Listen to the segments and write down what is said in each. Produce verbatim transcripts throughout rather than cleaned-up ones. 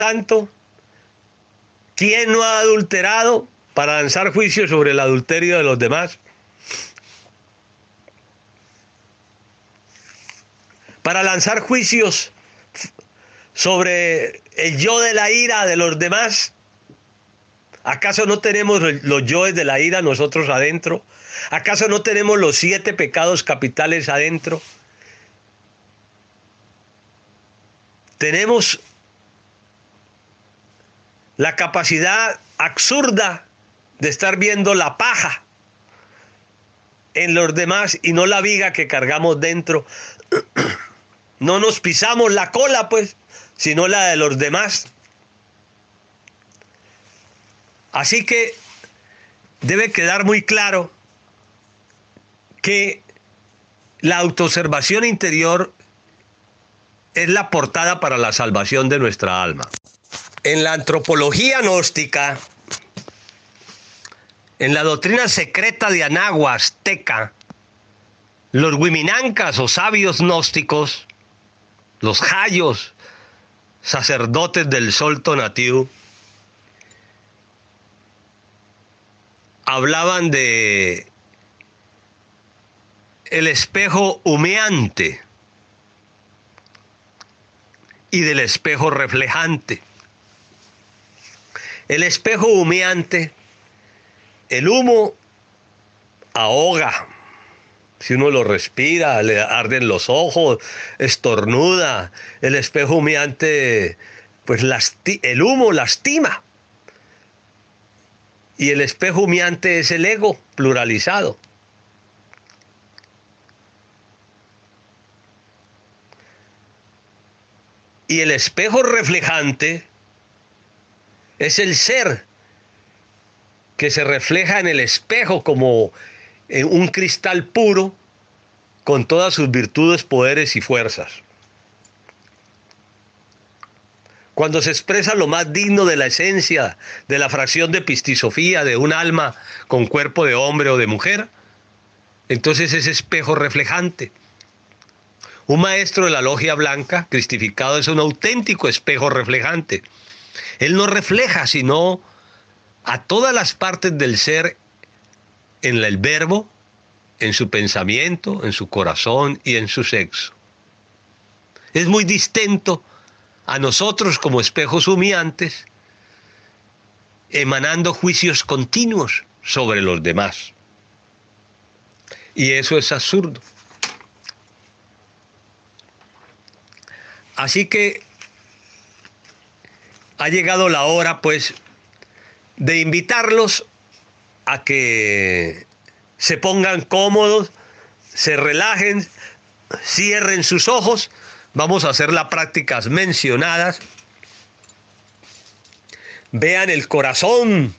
tanto, ¿quién no ha adulterado para lanzar juicio sobre el adulterio de los demás? Para lanzar juicios sobre el yo de la ira de los demás. ¿Acaso no tenemos los yoes de la ira nosotros adentro? ¿Acaso no tenemos los siete pecados capitales adentro? Tenemos la capacidad absurda de estar viendo la paja en los demás y no la viga que cargamos dentro. No nos pisamos la cola, pues, sino la de los demás. Así que debe quedar muy claro que la autoobservación interior es la portada para la salvación de nuestra alma. En la antropología gnóstica, en la doctrina secreta de Anagua azteca, los huiminancas o sabios gnósticos, los jayos, sacerdotes del sol Tonatiuh, hablaban de el espejo humeante y del espejo reflejante. El espejo humeante, el humo ahoga. Si uno lo respira, le arden los ojos, estornuda. El espejo humeante, pues el humo lastima. Y el espejo humeante es el ego pluralizado. Y el espejo reflejante es el ser que se refleja en el espejo como en un cristal puro con todas sus virtudes, poderes y fuerzas. Cuando se expresa lo más digno de la esencia de la fracción de pistisofía de un alma con cuerpo de hombre o de mujer, entonces es espejo reflejante. Un maestro de la logia blanca, cristificado, es un auténtico espejo reflejante. Él no refleja sino a todas las partes del ser en el verbo, en su pensamiento, en su corazón y en su sexo. Es muy distinto a nosotros como espejos humeantes, emanando juicios continuos sobre los demás. Y eso es absurdo. Así que ha llegado la hora, pues, de invitarlos a que se pongan cómodos, se relajen, cierren sus ojos. Vamos a hacer las prácticas mencionadas. Vean el corazón.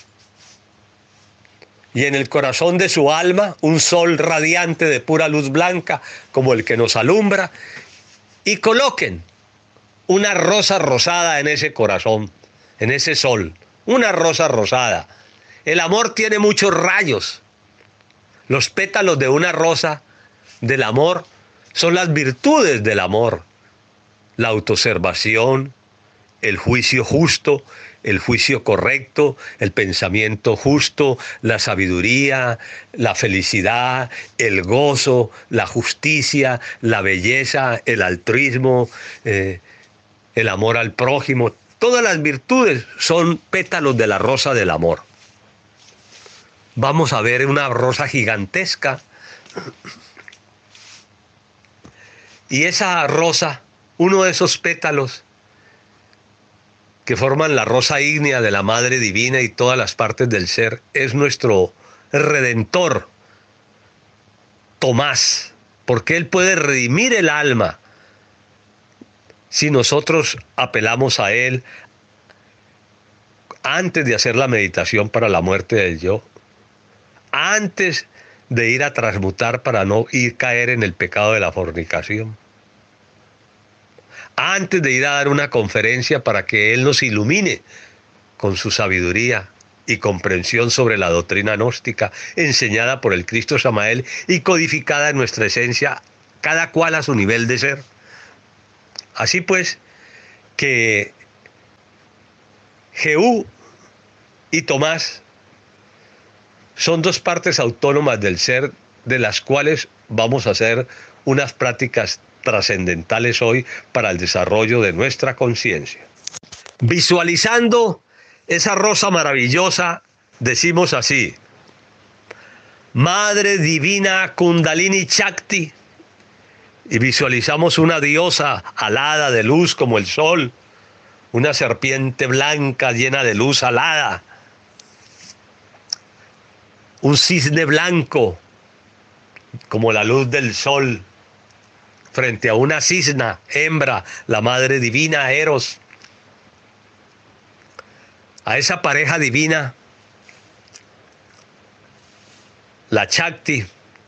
Y en el corazón de su alma, un sol radiante de pura luz blanca, como el que nos alumbra. Y coloquen una rosa rosada en ese corazón, en ese sol. Una rosa rosada. El amor tiene muchos rayos. Los pétalos de una rosa del amor son las virtudes del amor. La autoobservación, el juicio justo, el juicio correcto, el pensamiento justo, la sabiduría, la felicidad, el gozo, la justicia, la belleza, el altruismo, eh, el amor al prójimo. Todas las virtudes son pétalos de la rosa del amor. Vamos a ver una rosa gigantesca. Y esa rosa, uno de esos pétalos que forman la rosa ígnea de la Madre Divina y todas las partes del ser, es nuestro Redentor, Tomás, porque Él puede redimir el alma si nosotros apelamos a Él antes de hacer la meditación para la muerte del yo, antes de ir a transmutar para no ir a caer en el pecado de la fornicación, antes de ir a dar una conferencia para que Él nos ilumine con su sabiduría y comprensión sobre la doctrina gnóstica enseñada por el Cristo Samael y codificada en nuestra esencia, cada cual a su nivel de ser. Así pues, que Jehú y Tomás son dos partes autónomas del ser, de las cuales vamos a hacer unas prácticas trascendentales hoy para el desarrollo de nuestra conciencia. Visualizando esa rosa maravillosa, decimos así: Madre Divina Kundalini Shakti, y visualizamos una diosa alada de luz como el sol, una serpiente blanca llena de luz alada, un cisne blanco como la luz del sol, frente a una cisna hembra, la Madre Divina Eros. A esa pareja divina, la Shakti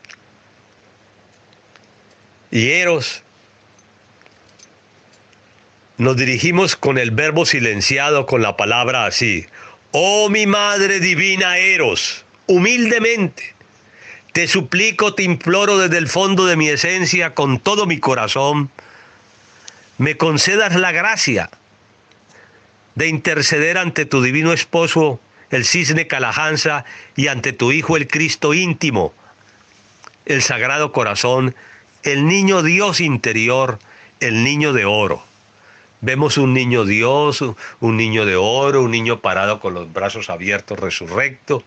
y Eros, nos dirigimos con el verbo silenciado, con la palabra así: oh mi Madre Divina Eros, humildemente te suplico, te imploro desde el fondo de mi esencia, con todo mi corazón, me concedas la gracia de interceder ante tu divino esposo, el cisne Kalahansa, y ante tu Hijo, el Cristo íntimo, el Sagrado Corazón, el niño Dios interior, el niño de oro. Vemos un niño Dios, un niño de oro, un niño parado con los brazos abiertos, resurrecto,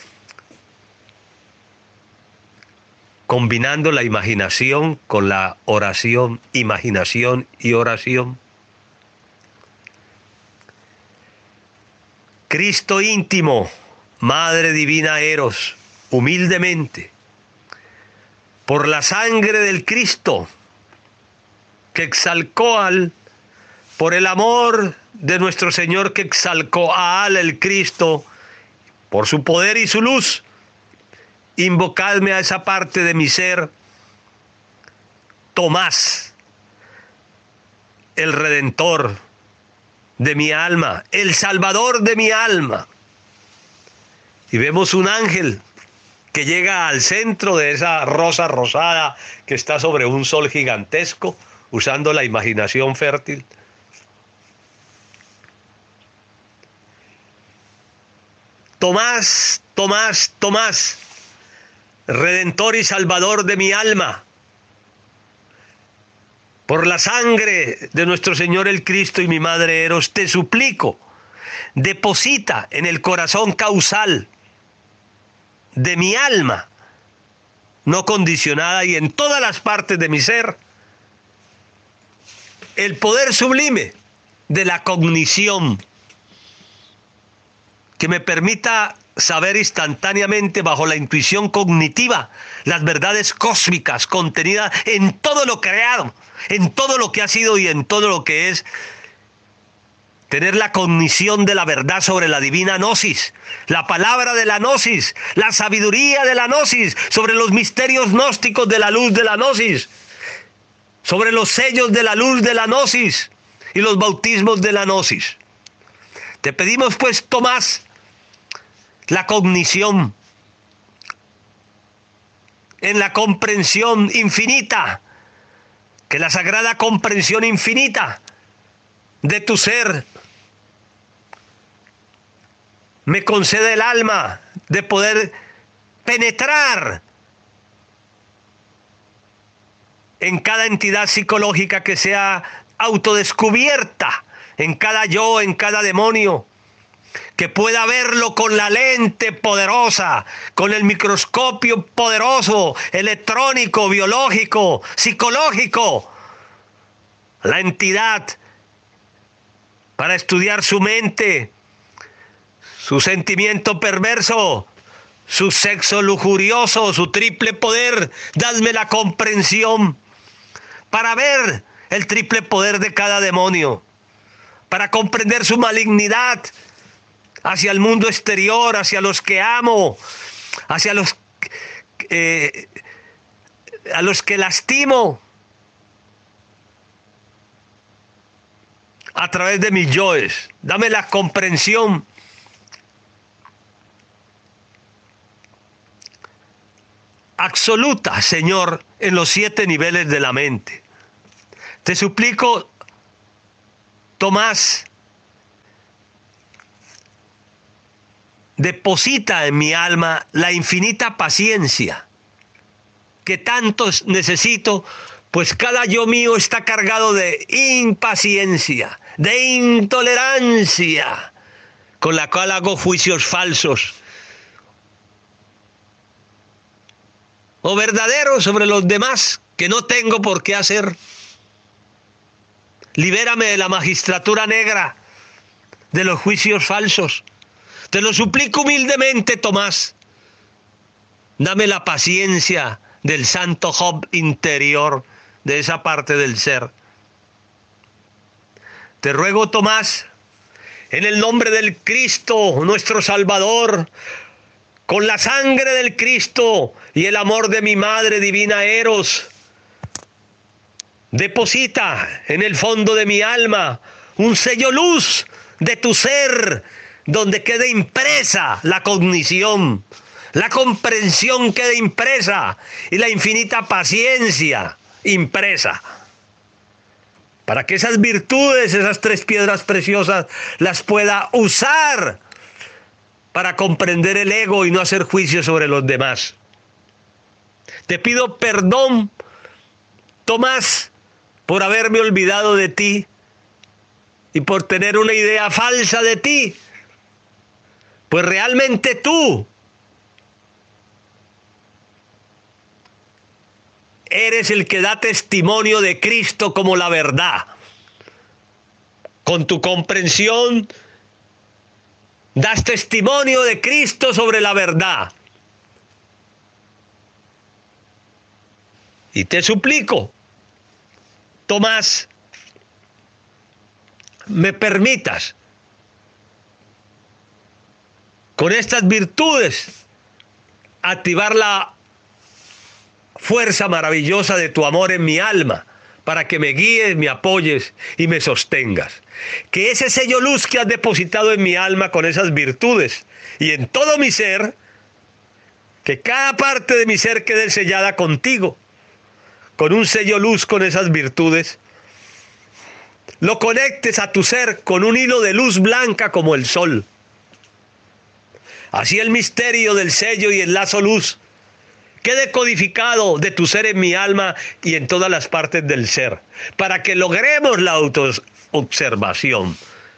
combinando la imaginación con la oración, imaginación y oración. Cristo íntimo, Madre Divina Eros, humildemente, por la sangre del Cristo, que exalcó al, por el amor de nuestro Señor que exalcó a al el Cristo, por su poder y su luz, invocadme a esa parte de mi ser, Tomás, el Redentor de mi alma, el Salvador de mi alma. Y vemos un ángel que llega al centro de esa rosa rosada que está sobre un sol gigantesco, usando la imaginación fértil. Tomás, Tomás, Tomás, Redentor y Salvador de mi alma, por la sangre de nuestro Señor el Cristo y mi Madre Eros, te suplico, deposita en el corazón causal de mi alma, no condicionada, y en todas las partes de mi ser, el poder sublime de la cognición, que me permita saber instantáneamente, bajo la intuición cognitiva, las verdades cósmicas contenidas en todo lo creado, en todo lo que ha sido y en todo lo que es. Tener la cognición de la verdad sobre la divina gnosis, la palabra de la gnosis, la sabiduría de la gnosis, sobre los misterios gnósticos de la luz de la gnosis, sobre los sellos de la luz de la gnosis y los bautismos de la gnosis. Te pedimos pues, Tomás, la cognición en la comprensión infinita, que la sagrada comprensión infinita de tu ser me concede el alma de poder penetrar en cada entidad psicológica que sea autodescubierta, en cada yo, en cada demonio, que pueda verlo con la lente poderosa, con el microscopio poderoso, electrónico, biológico, psicológico, la entidad, para estudiar su mente, su sentimiento perverso, su sexo lujurioso, su triple poder. Dadme la comprensión para ver el triple poder de cada demonio, para comprender su malignidad hacia el mundo exterior, hacia los que amo, hacia los, eh, a los que lastimo, a través de mis yoes. Dame la comprensión absoluta, Señor, en los siete niveles de la mente. Te suplico, Tomás, deposita en mi alma la infinita paciencia que tanto necesito, pues cada yo mío está cargado de impaciencia, de intolerancia, con la cual hago juicios falsos o verdaderos sobre los demás que no tengo por qué hacer. Libérame de la magistratura negra, de los juicios falsos. Te lo suplico humildemente, Tomás. Dame la paciencia del santo Job interior, de esa parte del ser. Te ruego, Tomás, en el nombre del Cristo, nuestro Salvador, con la sangre del Cristo y el amor de mi Madre Divina Eros, deposita en el fondo de mi alma un sello luz de tu ser, donde quede impresa la cognición, la comprensión quede impresa y la infinita paciencia impresa. Para que esas virtudes, esas tres piedras preciosas, las pueda usar para comprender el ego y no hacer juicio sobre los demás. Te pido perdón, Tomás, por haberme olvidado de ti y por tener una idea falsa de ti. Pues realmente tú eres el que da testimonio de Cristo como la verdad. Con tu comprensión das testimonio de Cristo sobre la verdad. Y te suplico, Tomás, me permitas con estas virtudes activar la fuerza maravillosa de tu amor en mi alma, para que me guíes, me apoyes y me sostengas. Que ese sello luz que has depositado en mi alma con esas virtudes y en todo mi ser, que cada parte de mi ser quede sellada contigo, con un sello luz con esas virtudes, lo conectes a tu ser con un hilo de luz blanca como el sol. Así el misterio del sello y el lazo luz quede codificado de tu ser en mi alma y en todas las partes del ser, para que logremos la autoobservación.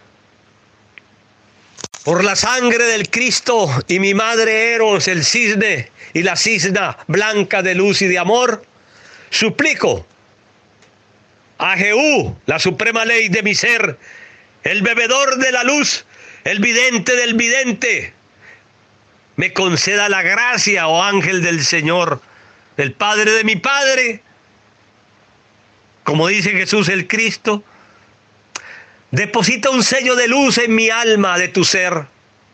Por la sangre del Cristo y mi madre Eros, el cisne y la cisna blanca de luz y de amor, suplico a Jehú, la suprema ley de mi ser, el bebedor de la luz, el vidente del vidente, me conceda la gracia, oh ángel del Señor, el Padre de mi Padre, como dice Jesús el Cristo, deposita un sello de luz en mi alma de tu ser,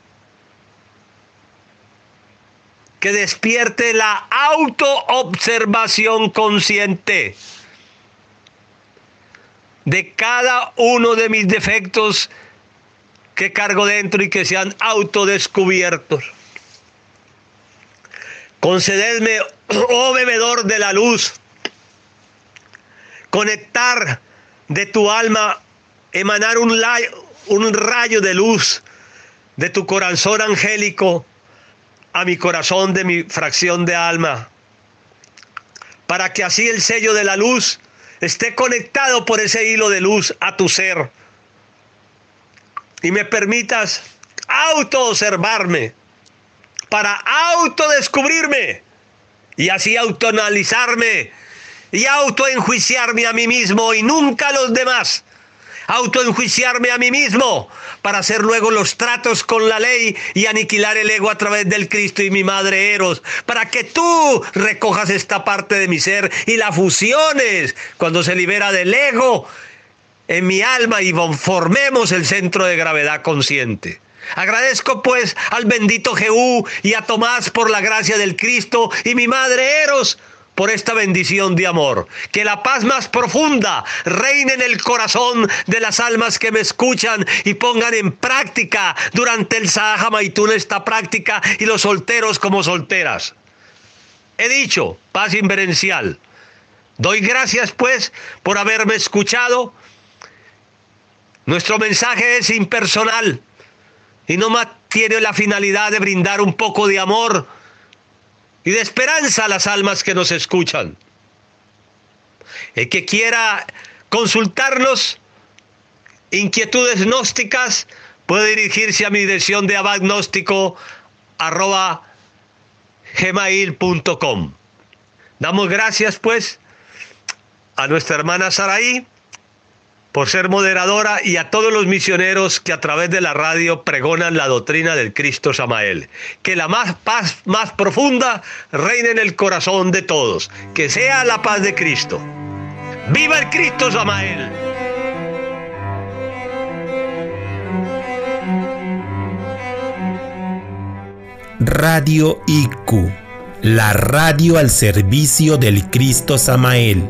que despierte la autoobservación consciente de cada uno de mis defectos que cargo dentro y que sean autodescubiertos. Concededme, oh bebedor de la luz, conectar de tu alma, emanar un, la, un rayo de luz de tu corazón angélico a mi corazón de mi fracción de alma, para que así el sello de la luz esté conectado por ese hilo de luz a tu ser y me permitas auto-observarme para autodescubrirme y así autoanalizarme y autoenjuiciarme a mí mismo y nunca a los demás. Autoenjuiciarme a mí mismo para hacer luego los tratos con la ley y aniquilar el ego a través del Cristo y mi madre Eros, para que tú recojas esta parte de mi ser y la fusiones cuando se libera del ego en mi alma y formemos el centro de gravedad consciente. Agradezco pues al bendito Jehú y a Tomás por la gracia del Cristo y mi madre Eros por esta bendición de amor. Que la paz más profunda reine en el corazón de las almas que me escuchan y pongan en práctica durante el Sahaja Maitún esta práctica y los solteros como solteras. He dicho, paz inverencial. Doy gracias pues por haberme escuchado. Nuestro mensaje es impersonal y no más tiene la finalidad de brindar un poco de amor y de esperanza a las almas que nos escuchan. El que quiera consultarnos inquietudes gnósticas puede dirigirse a mi dirección de abagnóstico arroba gmail punto com. Damos gracias pues a nuestra hermana Saraí por ser moderadora y a todos los misioneros que a través de la radio pregonan la doctrina del Cristo Samael. Que la más paz más profunda reine en el corazón de todos. Que sea la paz de Cristo. ¡Viva el Cristo Samael! Radio I Q, la radio al servicio del Cristo Samael.